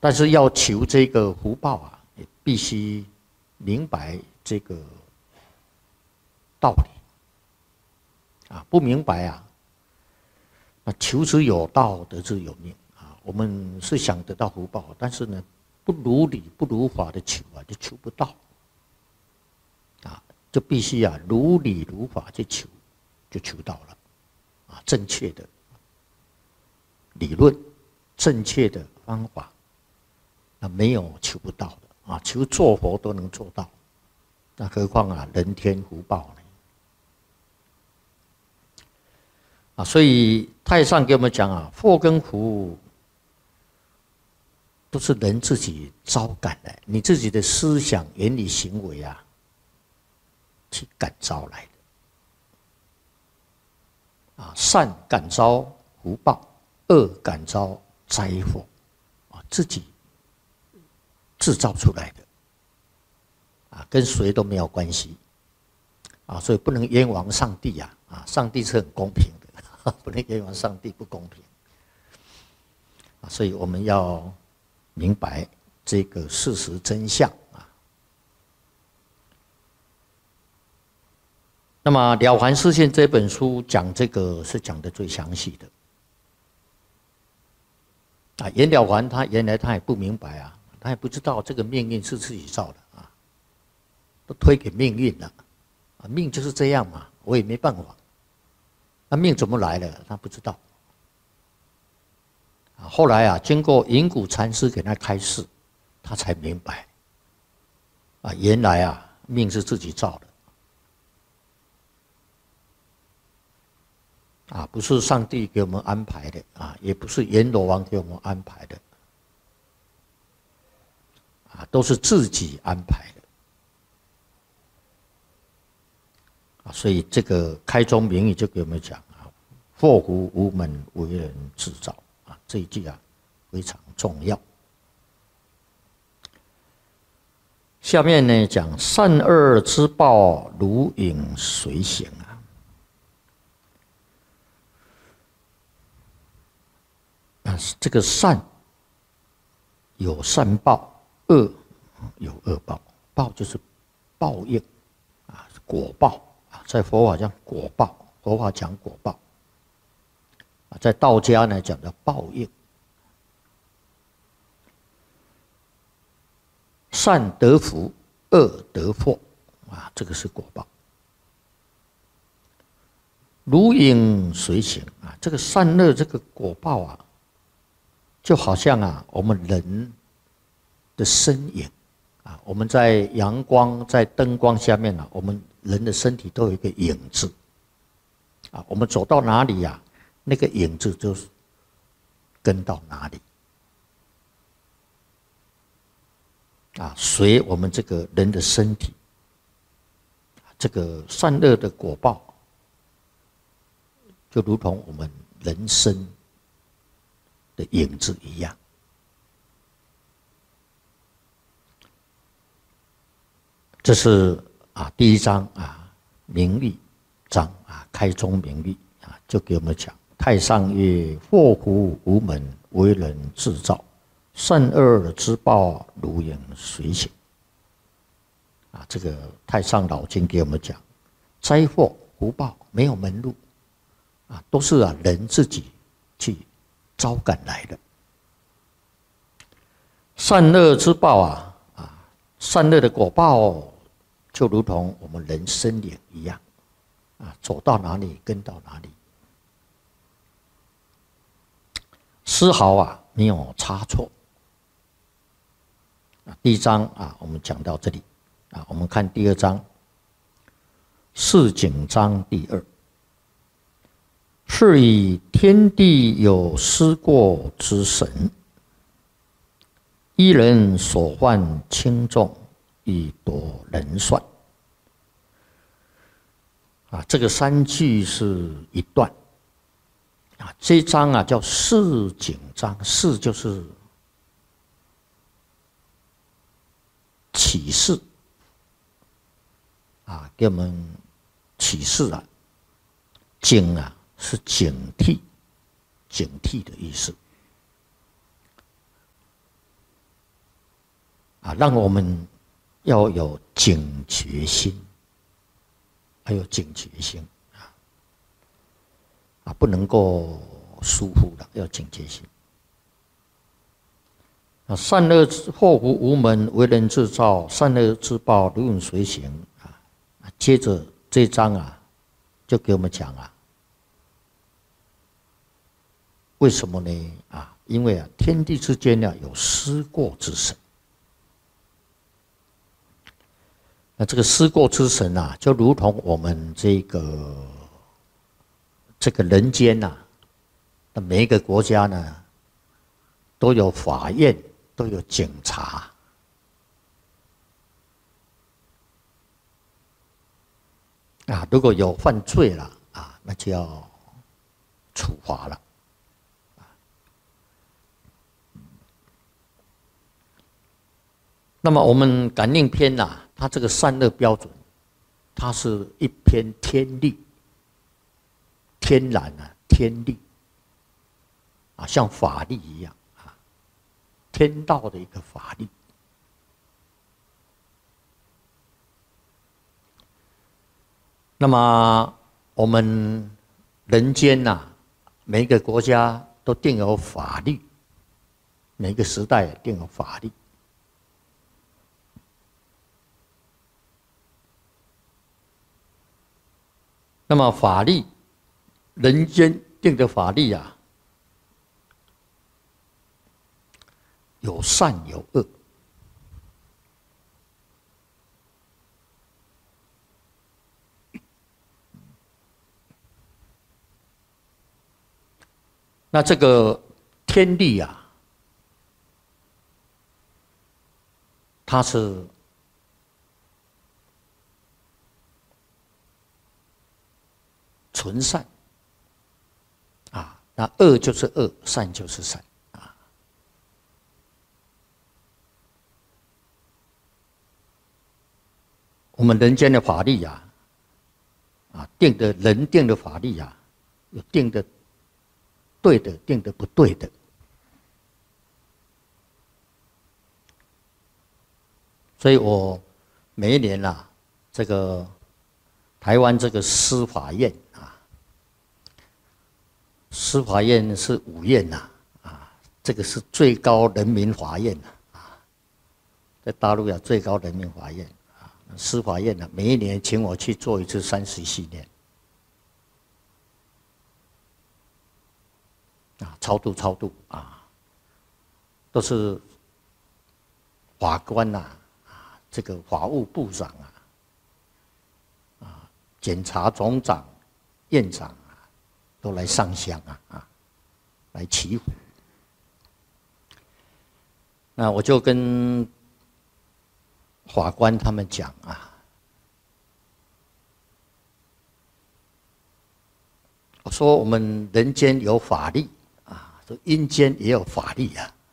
但是要求这个福报啊，也必须明白这个道理啊，不明白啊，那求之有道，得之有命啊。我们是想得到福报，但是呢，不如理不如法的求啊，就求不到啊，就必须啊如理如法去求，就求到了啊，正确的理论，正确的方法，那没有求不到的啊，求做佛都能做到，那何况啊人天福报呢？啊，所以太上给我们讲啊，祸跟福都是人自己招感的，你自己的思想、言语、行为啊，去感召来的。啊，善感召福报，恶感召灾祸，啊，自己制造出来的，啊，跟谁都没有关系，啊，所以不能冤枉上帝呀，啊，上帝是很公平的，不能冤枉上帝不公平，啊，所以我们要明白这个事实真相啊。那么《了凡四训》这本书讲这个是讲的最详细的。啊，袁了凡他原来他也不明白啊，他也不知道这个命运是自己造的啊，都推给命运了，啊，命就是这样嘛，我也没办法。那命怎么来的？他不知道。啊，后来啊，经过云谷禅师给他开示，他才明白。啊，原来啊，命是自己造的。啊，不是上帝给我们安排的啊，也不是阎罗王给我们安排的，啊，都是自己安排的。啊，所以这个开宗明义就给我们讲啊，祸福无门，为人自造啊，这一句啊非常重要。下面呢讲善恶之报，如影随形啊。这个善有善报，恶有恶报。报就是报应啊，果报啊，在佛法讲果报，佛法讲果报啊，在道家呢讲的报应。善得福，恶得祸啊，这个是果报。如影随形啊，这个善恶这个果报啊，就好像啊，我们人的身影啊，我们在阳光、在灯光下面啊，我们人的身体都有一个影子啊，我们走到哪里呀，那个影子就是跟到哪里啊，随我们这个人的身体，这个善恶的果报，就如同我们人生的影子一样。这是啊第一章啊明律章啊开宗明律啊，就给我们讲太上曰：祸福无门，为人自造，善恶之报，如影随形。啊，这个太上老君给我们讲，灾祸福报没有门路啊，都是啊人自己去招感来的。善恶之报啊，善恶的果报就如同我们人身影一样啊，走到哪里跟到哪里，丝毫啊没有差错。第一章啊，我们讲到这里啊，我们看第二章，四景章第二。是以天地有失过之神，依人所患轻重，以夺人算。啊，这个三句是一段啊，这一章啊叫示警章，示就是启示啊，给我们启示啊，警啊是警惕，警惕的意思。 让我们要有警觉心，还有警觉心不能够疏忽的，要警觉心。善恶祸福无门，为人自造；善恶之报，如影随形接着这一章就给我们讲为什么呢？因为天地之间有失过之神。那这个失过之神就如同我们这个人间那每一个国家呢，都有法院，都有警察。如果有犯罪了那就要处罚了。那么我们感应篇它这个善恶标准，它是一篇天律，天然天律像法律一样天道的一个法律。那么我们人间每一个国家都定有法律，每一个时代也定有法律。那么法律，人间定的法律有善有恶。那这个天律它是纯善那恶就是恶，善就是善我们人间的法律定的人定的法律有定的对的，定的不对的。所以我每一年这个台湾这个司法院司法院是5院这个是最高人民法院在大陆最高人民法院司法院每一年请我去做一次30系列超度都是法官这个法务部长检察总长、院长都来上香来祈福。那我就跟法官他们讲我说我们人间有法律说阴间也有法律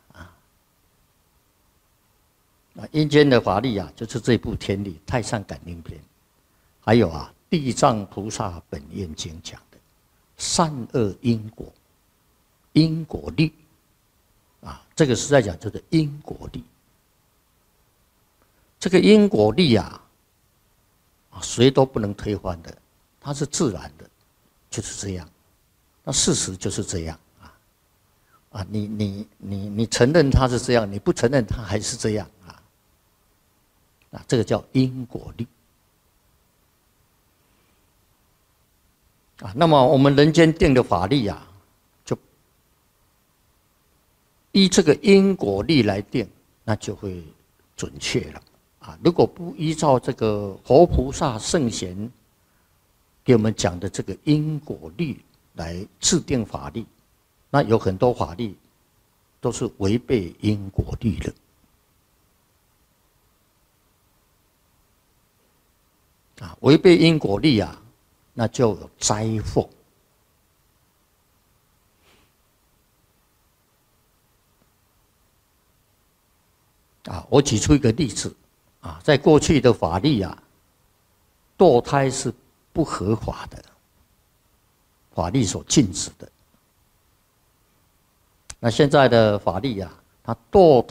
阴间的法律就是这部天律《太上感应篇》，还有地藏菩萨本愿经讲的善恶因果，因果律这个实在讲就是因果律。这个因果律谁都不能推翻的，它是自然的，就是这样。那事实就是这样你承认它是这样，你不承认它还是这样这个叫因果律那么我们人间定的法律就依这个因果律来定，那就会准确了如果不依照这个佛菩萨圣贤给我们讲的这个因果律来制定法律，那有很多法律都是违背因果律的违背因果律那就有灾祸我举出一个例子在过去的法律堕胎是不合法的，法律所禁止的。那现在的法律它堕